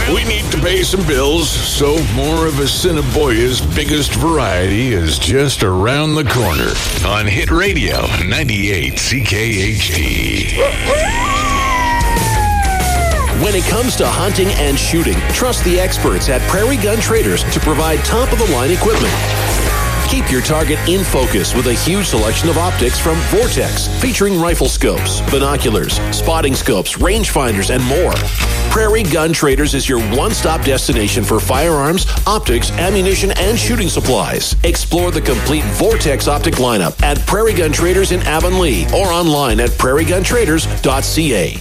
We need to pay some bills, so more of Assiniboia's biggest variety is just around the corner on Hit Radio 98 CKHT. When it comes to hunting and shooting, trust the experts at Prairie Gun Traders to provide top-of-the-line equipment. Keep your target in focus with a huge selection of optics from Vortex, featuring rifle scopes, binoculars, spotting scopes, rangefinders, and more. Prairie Gun Traders is your one-stop destination for firearms, optics, ammunition, and shooting supplies. Explore the complete Vortex optic lineup at Prairie Gun Traders in Avonlea or online at prairieguntraders.ca.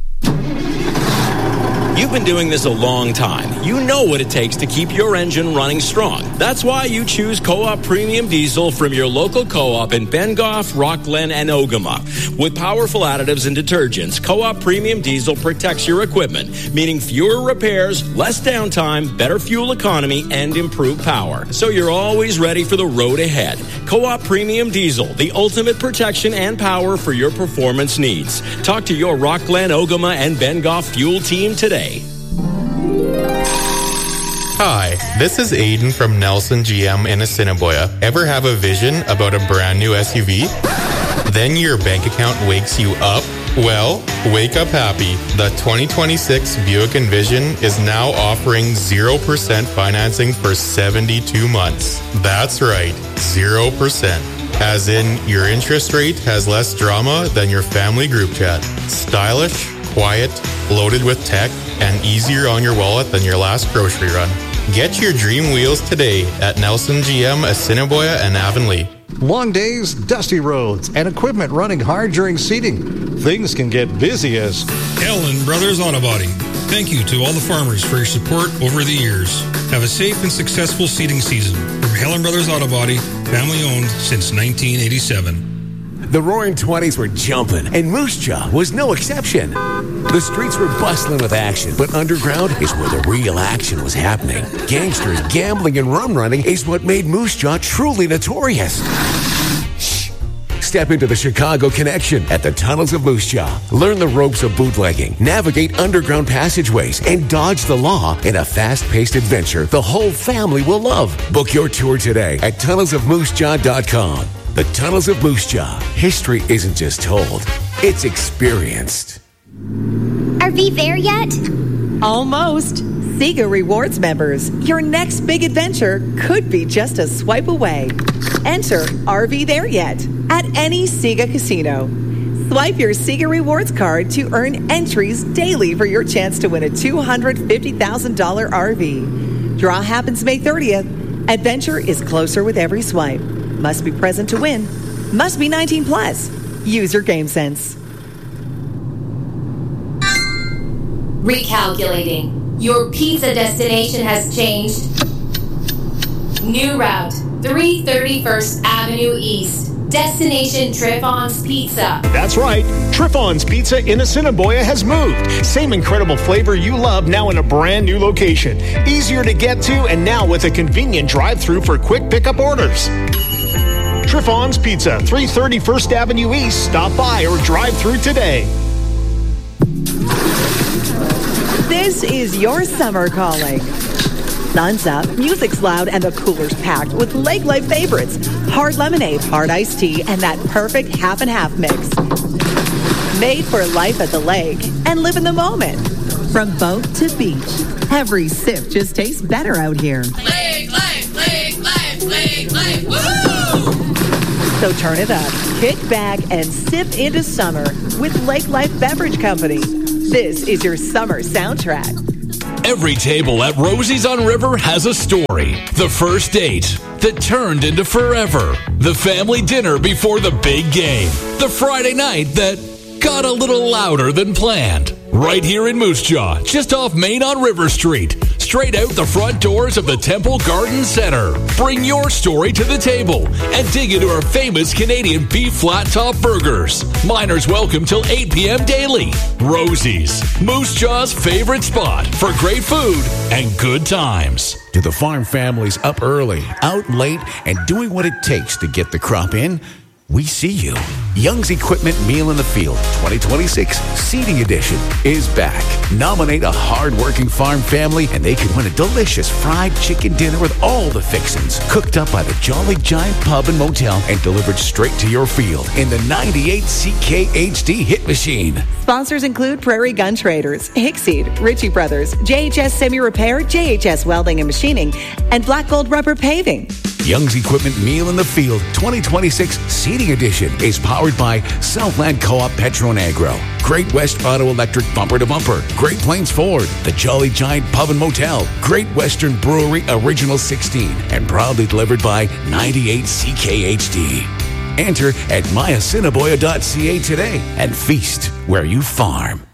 You've been doing this a long time. You know what it takes to keep your engine running strong. That's why you choose Co-op Premium Diesel from your local Co-op in Bengoff, Rockland, and Ogama. With powerful additives and detergents, Co-op Premium Diesel protects your equipment, meaning fewer repairs, less downtime, better fuel economy, and improved power. So you're always ready for the road ahead. Co-op Premium Diesel, the ultimate protection and power for your performance needs. Talk to your Rockland, Ogama, and Bengoff fuel team today. Hi, this is Aiden from Nelson GM in Assiniboia. Ever have a vision about a brand new SUV? Then your bank account wakes you up? Well, wake up happy. The 2026 Buick Envision is now offering 0% financing for 72 months. That's right, 0%. As in, your interest rate has less drama than your family group chat. Stylish, quiet, loaded with tech, and easier on your wallet than your last grocery run. Get your dream wheels today at Nelson GM, Assiniboia, and Avonlea. Long days, dusty roads, and equipment running hard during seeding. Things can get busy as Helen Brothers Auto Body. Thank you to all the farmers for your support over the years. Have a safe and successful seeding season. From Helen Brothers Auto Body, family owned since 1987. The Roaring 20s were jumping, and Moose Jaw was no exception. The streets were bustling with action, but underground is where the real action was happening. Gangsters, gambling, and rum running is what made Moose Jaw truly notorious. Shh. Step into the Chicago Connection at the Tunnels of Moose Jaw. Learn the ropes of bootlegging, navigate underground passageways, and dodge the law in a fast-paced adventure the whole family will love. Book your tour today at tunnelsofmoosejaw.com. The Tunnels of Moose Jaw. History isn't just told, it's experienced. Are we there yet? Almost. Sega Rewards members, your next big adventure could be just a swipe away. Enter RV There Yet at any Sega casino. Swipe your Sega Rewards card to earn entries daily for your chance to win a $250,000 RV. Draw happens May 30th. Adventure is closer with every swipe. Must be present to win. Must be 19 plus. Use your game sense. Recalculating. Your pizza destination has changed. New route, 331st Avenue East. Destination Triffon's Pizza. That's right. Triffon's Pizza in Assiniboia has moved. Same incredible flavor you love, now in a brand new location. Easier to get to, and now with a convenient drive-thru for quick pickup orders. Triffon's Pizza, 331st Avenue East. Stop by or drive through today. This is your summer calling. Sun's up, music's loud, and the cooler's packed with Lake Life favorites. Hard lemonade, hard iced tea, and that perfect half and half mix. Made for life at the lake and live in the moment. From boat to beach, every sip just tastes better out here. Lake Life, Lake Life, Lake Life, woo! So turn it up, kick back, and sip into summer with Lake Life Beverage Company. This is your summer soundtrack. Every table at Rosie's on River has a story. The first date that turned into forever. The family dinner before the big game. The Friday night that got a little louder than planned. Right here in Moose Jaw, just off Main on River Street. Straight out the front doors of the Temple Garden Center. Bring your story to the table and dig into our famous Canadian beef flat top burgers. Miners welcome till 8 p.m. daily. Rosie's, Moose Jaw's favorite spot for great food and good times. To the farm families up early, out late, and doing what it takes to get the crop in, we see you. Young's Equipment Meal in the Field 2026 Seating Edition is back. Nominate a hard-working farm family and they can win a delicious fried chicken dinner with all the fixins. Cooked up by the Jolly Giant Pub and Motel and delivered straight to your field in the 98 CKHD hit machine. Sponsors include Prairie Gun Traders, Hickseed, Ritchie Brothers, JHS Semi Repair, JHS Welding and Machining, and Black Gold Rubber Paving. Young's Equipment Meal in the Field 2026 Seating Edition is powered by Southland Co-op Petro and Agro, Great West Auto Electric Bumper to Bumper, Great Plains Ford, the Jolly Giant Pub and Motel, Great Western Brewery Original 16, and proudly delivered by 98 CKHD. Enter at myassiniboia.ca today and feast where you farm.